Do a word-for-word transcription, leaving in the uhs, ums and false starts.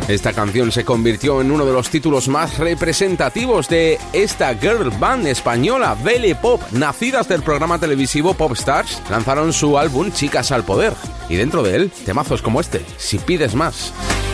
Esta canción se convirtió en uno de los títulos más representativos de esta girl band española, Belle Pop. Nacidas del programa televisivo Popstars, lanzaron su álbum Chicas al Poder, y dentro de él, temazos como este, Si pides más.